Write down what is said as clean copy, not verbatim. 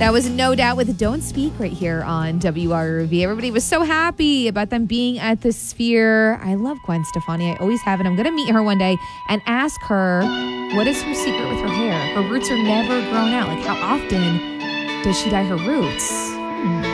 That was No Doubt with Don't Speak right here on WRV. Everybody was so happy about them being at the Sphere. I love Gwen Stefani. I always have, and I'm going to meet her one day and ask her what is her secret with her hair. Her roots are never grown out. Like, how often does she dye her roots?